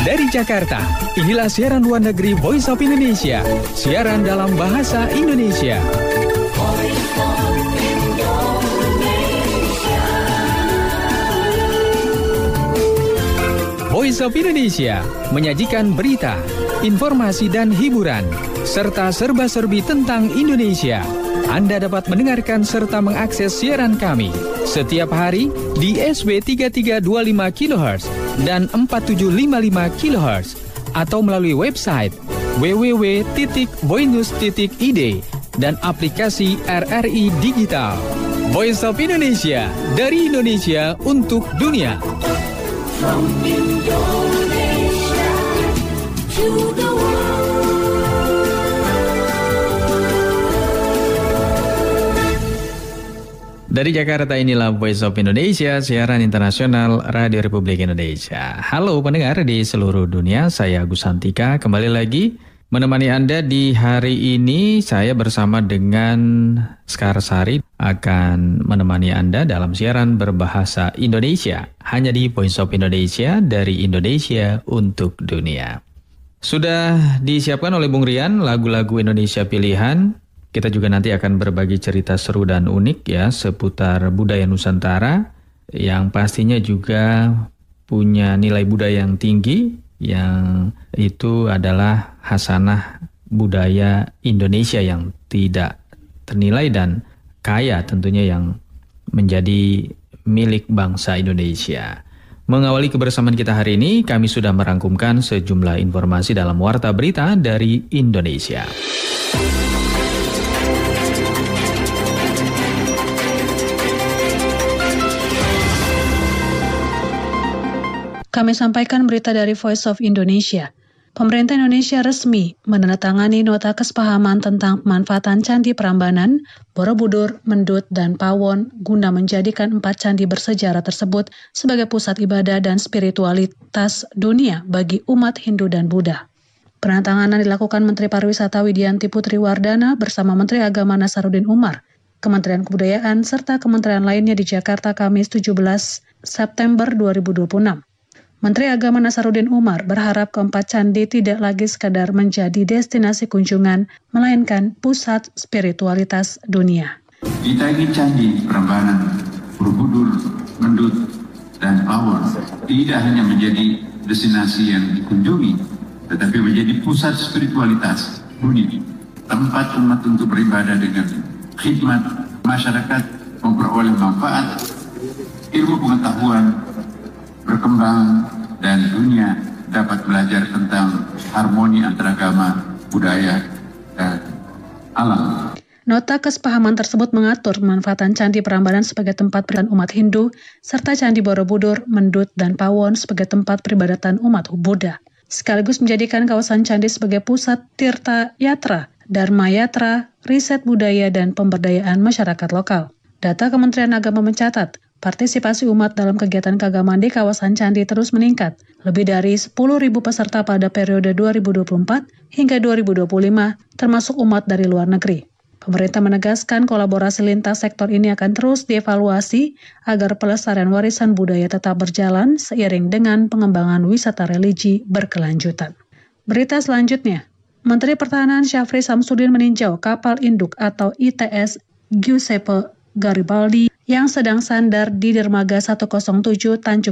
Dari Jakarta, inilah siaran luar negeri Voice of Indonesia. Siaran dalam bahasa Indonesia. Voice of Indonesia menyajikan berita, informasi dan hiburan, serta serba-serbi tentang Indonesia. Anda dapat mendengarkan serta mengakses siaran kami setiap hari di SW 3325 kHz dan 4755 kHz atau melalui website www.voinews.id dan aplikasi RRI Digital. Voice of Indonesia, dari Indonesia untuk dunia. From Indonesia to the Dari Jakarta, inilah Voice of Indonesia, siaran internasional Radio Republik Indonesia. Halo pendengar di seluruh dunia, saya Agus Santika kembali lagi menemani Anda di hari ini. Saya bersama dengan Skarsari akan menemani Anda dalam siaran berbahasa Indonesia, hanya di Voice of Indonesia, dari Indonesia untuk dunia. Sudah disiapkan oleh Bung Rian lagu-lagu Indonesia pilihan. Kita juga nanti akan berbagi cerita seru dan unik ya seputar budaya Nusantara yang pastinya juga punya nilai budaya yang tinggi, yang itu adalah hasanah budaya Indonesia yang tidak ternilai dan kaya tentunya, yang menjadi milik bangsa Indonesia. Mengawali kebersamaan kita hari ini, kami sudah merangkumkan sejumlah informasi dalam Warta Berita dari Indonesia. Kami sampaikan berita dari Voice of Indonesia. Pemerintah Indonesia resmi menandatangani nota kesepahaman tentang pemanfaatan Candi Prambanan, Borobudur, Mendut, dan Pawon guna menjadikan 4 candi bersejarah tersebut sebagai pusat ibadah dan spiritualitas dunia bagi umat Hindu dan Buddha. Penandatanganan dilakukan Menteri Pariwisata Widianti Putri Wardana bersama Menteri Agama Nasaruddin Umar, Kementerian Kebudayaan, serta kementerian lainnya di Jakarta Kamis 17 September 2026. Menteri Agama Nasaruddin Umar berharap keempat candi tidak lagi sekadar menjadi destinasi kunjungan, melainkan pusat spiritualitas dunia. Kita ingin Candi Prambanan, Borobudur, Mendut, dan Pawon tidak hanya menjadi destinasi yang dikunjungi, tetapi menjadi pusat spiritualitas dunia, tempat umat untuk beribadah dengan khidmat masyarakat, memperoleh manfaat, ilmu pengetahuan, berkembang, dan dunia dapat belajar tentang harmoni antara agama, budaya, dan alam. Nota kesepahaman tersebut mengatur pemanfaatan Candi Prambanan sebagai tempat peribadatan umat Hindu, serta Candi Borobudur, Mendut, dan Pawon sebagai tempat peribadatan umat Buddha, sekaligus menjadikan kawasan candi sebagai pusat tirta yatra, dharma yatra, riset budaya, dan pemberdayaan masyarakat lokal. Data Kementerian Agama mencatat, partisipasi umat dalam kegiatan keagamaan di kawasan candi terus meningkat. Lebih dari 10.000 peserta pada periode 2024 hingga 2025, termasuk umat dari luar negeri. Pemerintah menegaskan kolaborasi lintas sektor ini akan terus dievaluasi agar pelestarian warisan budaya tetap berjalan seiring dengan pengembangan wisata religi berkelanjutan. Berita selanjutnya, Menteri Pertahanan Syafri Samsudin meninjau kapal induk atau ITS Giuseppe Garibaldi yang sedang sandar di dermaga 107 Tanjung